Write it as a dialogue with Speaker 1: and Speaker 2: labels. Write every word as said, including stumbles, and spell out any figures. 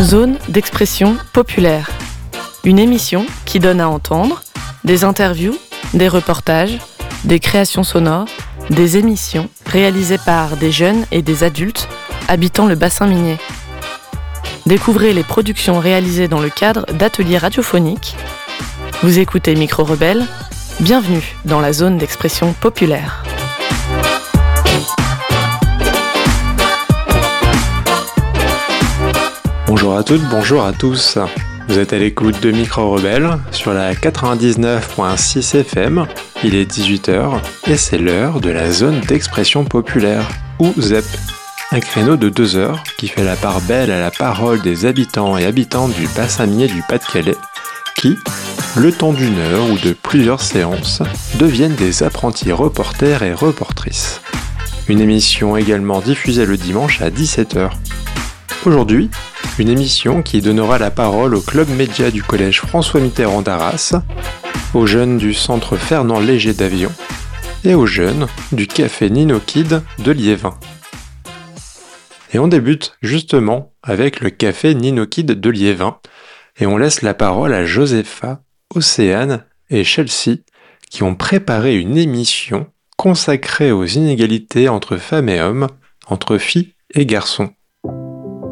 Speaker 1: Zone d'expression populaire. Une émission qui donne à entendre des interviews, des reportages, des créations sonores, des émissions réalisées par des jeunes et des adultes habitant le bassin minier. Découvrez les productions réalisées dans le cadre d'ateliers radiophoniques. Vous écoutez Micro Rebelle, bienvenue dans la zone d'expression populaire.
Speaker 2: Bonjour à toutes, bonjour à tous. Vous êtes à l'écoute de Micro Rebelle sur la quatre-vingt-dix-neuf virgule six F M. Il est dix-huit heures et c'est l'heure de la zone d'expression populaire, ou Z E P. Un créneau de deux heures qui fait la part belle à la parole des habitants et habitantes du bassin minier du Pas-de-Calais qui, le temps d'une heure ou de plusieurs séances, deviennent des apprentis reporters et reportrices. Une émission également diffusée le dimanche à dix-sept heures. Aujourd'hui, une émission qui donnera la parole au club média du collège François Mitterrand d'Arras, aux jeunes du centre Fernand Léger d'Avion et aux jeunes du café Nino Kid de Liévin. Et on débute justement avec le café Nino Kid de Liévin et on laisse la parole à Josepha, Océane et Chelsea qui ont préparé une émission consacrée aux inégalités entre femmes et hommes, entre filles et garçons.